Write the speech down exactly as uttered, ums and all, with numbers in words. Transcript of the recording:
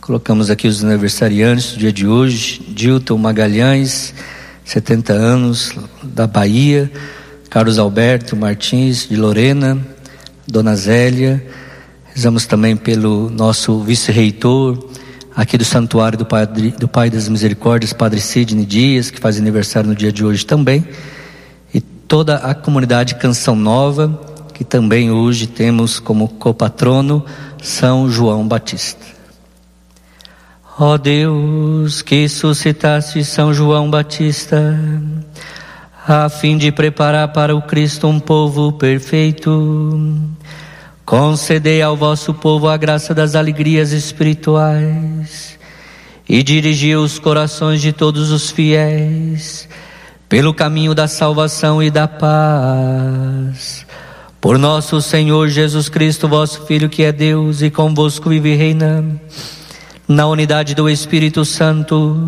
Colocamos aqui os aniversariantes do dia de hoje: Dilton Magalhães, setenta anos, da Bahia; Carlos Alberto Martins, de Lorena; Dona Zélia. Rezamos também pelo nosso vice-reitor aqui do Santuário do Pai, do Pai das Misericórdias, Padre Sidney Dias, que faz aniversário no dia de hoje também, e toda a comunidade Canção Nova, que também hoje temos como copatrono São João Batista. Ó Deus, que suscitaste São João Batista, a fim de preparar para o Cristo um povo perfeito, concedei ao vosso povo a graça das alegrias espirituais e dirigi os corações de todos os fiéis pelo caminho da salvação e da paz. Por nosso Senhor Jesus Cristo, vosso Filho, que é Deus e convosco vive e reina na unidade do Espírito Santo,